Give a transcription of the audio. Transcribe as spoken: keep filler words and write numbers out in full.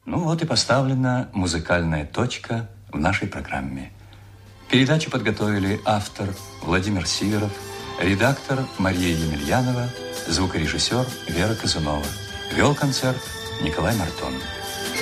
Ну вот и поставлена музыкальная точка в нашей программе. Передачу подготовили автор Владимир Сиверов, редактор Мария Емельянова, звукорежиссер Вера Казунова. Вел концерт Николай Мартон.